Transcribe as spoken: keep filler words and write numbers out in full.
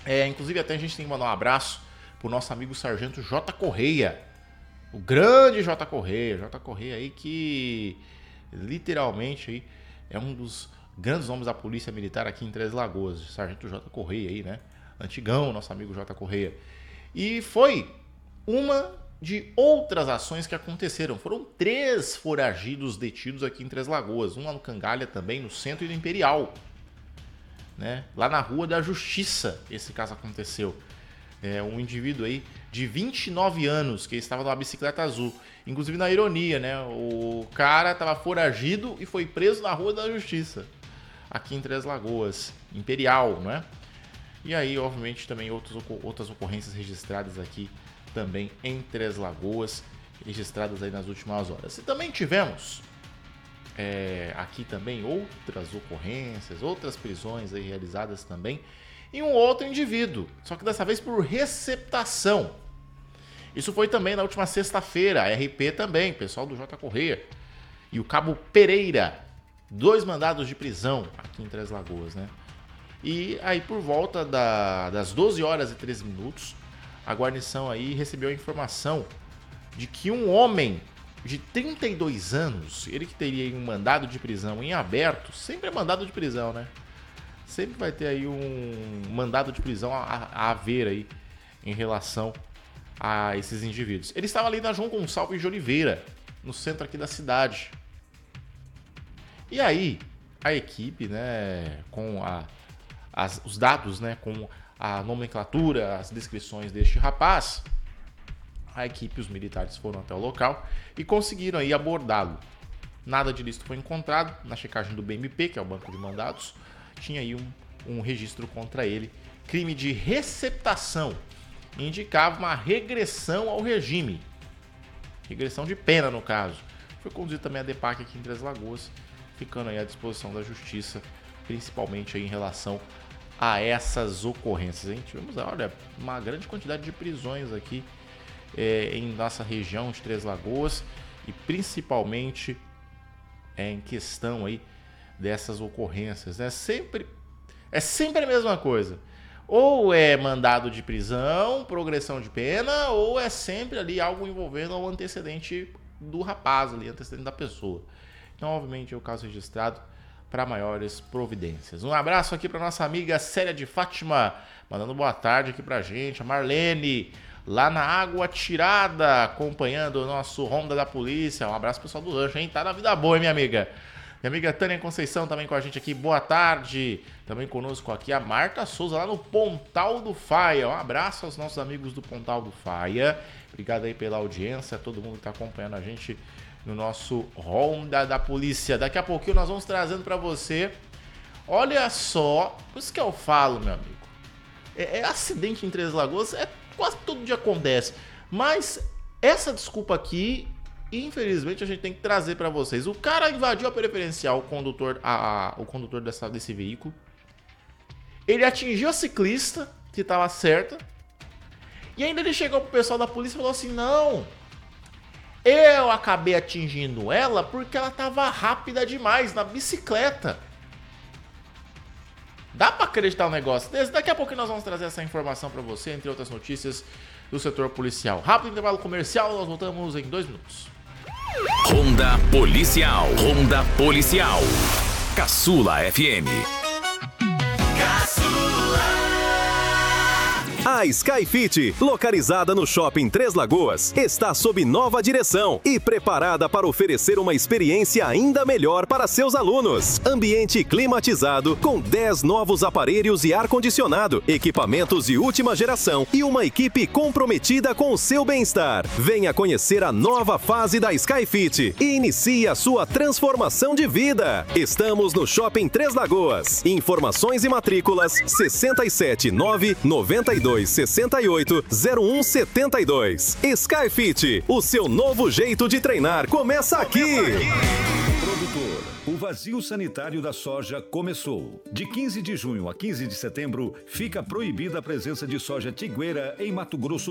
É, inclusive até a gente tem que mandar um abraço pro nosso amigo Sargento J. Correia. O grande J. Correia. J. Correia aí que literalmente aí é um dos grandes nomes da polícia militar aqui em Três Lagoas. Sargento J. Correia aí, né? Antigão, nosso amigo J. Correia. E foi uma de outras ações que aconteceram. Foram três foragidos detidos aqui em Três Lagoas. Um lá no Cangalha também, no centro e no Imperial. Né? Lá na Rua da Justiça esse caso aconteceu. É um indivíduo aí de vinte e nove anos que estava numa bicicleta azul. Inclusive na ironia, né? O cara estava foragido e foi preso na Rua da Justiça. Aqui em Três Lagoas. Imperial, né? E aí, obviamente, também outros, outras ocorrências registradas aqui também em Três Lagoas. Registradas aí nas últimas horas. E também tivemos... É, aqui também outras ocorrências, outras prisões aí realizadas também, e um outro indivíduo, só que dessa vez por receptação. Isso foi também na última sexta-feira, a R P também, pessoal do J. Correia. E o Cabo Pereira, dois mandados de prisão aqui em Três Lagoas, né? E aí por volta da, das doze horas e treze minutos, a guarnição aí recebeu a informação de que um homem de trinta e dois anos, ele que teria um mandado de prisão em aberto, sempre é mandado de prisão, né? Sempre vai ter aí um mandado de prisão a, a haver aí em relação a esses indivíduos. Ele estava ali na João Gonçalves de Oliveira, no centro aqui da cidade. E aí, a equipe, né, com a, as, os dados, né, com a nomenclatura, as descrições deste rapaz, a equipe, os militares foram até o local e conseguiram aí abordá-lo. Nada de ilícito foi encontrado. Na checagem do B M P, que é o Banco de Mandados, tinha aí um, um registro contra ele. Crime de receptação. Indicava uma regressão ao regime. Regressão de pena, no caso. Foi conduzido também a DEPAC aqui em Três Lagoas, ficando aí à disposição da Justiça, principalmente aí em relação a essas ocorrências. A gente tivemos, olha, uma grande quantidade de prisões aqui É, em nossa região de Três Lagoas e principalmente é, em questão aí dessas ocorrências, né? Sempre, é sempre a mesma coisa. Ou é mandado de prisão, progressão de pena, ou é sempre ali algo envolvendo o antecedente do rapaz ali, antecedente da pessoa. Então, obviamente, é o caso registrado para maiores providências. Um abraço aqui para nossa amiga Célia de Fátima, mandando boa tarde aqui pra gente, a Marlene, lá na Água Tirada, acompanhando o nosso Ronda da Polícia. Um abraço pessoal do rancho, hein? Tá na vida boa, hein, minha amiga? Minha amiga Tânia Conceição também com a gente aqui. Boa tarde. Também conosco aqui a Marta Souza, lá no Pontal do Faia. Um abraço aos nossos amigos do Pontal do Faia. Obrigado aí pela audiência, todo mundo que tá acompanhando a gente no nosso Ronda da Polícia. Daqui a pouquinho nós vamos trazendo pra você. Olha só, por isso que eu falo, meu amigo. É, é acidente em Três Lagoas, é quase todo dia acontece. Mas essa desculpa aqui, infelizmente, a gente tem que trazer para vocês. O cara invadiu a preferencial, o condutor, a, a, o condutor dessa, desse veículo. Ele atingiu a ciclista, que estava certa. E ainda ele chegou pro pessoal da polícia e falou assim: não, eu acabei atingindo ela porque ela estava rápida demais na bicicleta. Dá pra acreditar um negócio desse? Daqui a pouco nós vamos trazer essa informação pra você, entre outras notícias do setor policial. Rápido intervalo comercial, nós voltamos em dois minutos. Ronda Policial. Ronda Policial. Caçula F M. A Skyfit, localizada no Shopping Três Lagoas, está sob nova direção e preparada para oferecer uma experiência ainda melhor para seus alunos. Ambiente climatizado, com dez novos aparelhos e ar-condicionado, equipamentos de última geração e uma equipe comprometida com o seu bem-estar. Venha conhecer a nova fase da Skyfit e inicie a sua transformação de vida. Estamos no Shopping Três Lagoas. Informações e matrículas sessenta e sete, nove, noventa e dois, sessenta e oito, zero um setenta e dois. Skyfit, o seu novo jeito de treinar começa aqui. Produtor, o vazio sanitário da soja começou. De quinze de junho a quinze de setembro, fica proibida a presença de soja tigueira em Mato Grosso